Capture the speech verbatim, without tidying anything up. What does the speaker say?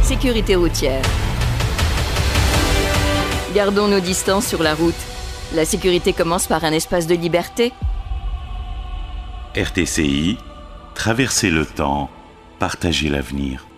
Sécurité routière. Gardons nos distances sur la route. La sécurité commence par un espace de liberté. R T C I, traverser le temps, partager l'avenir.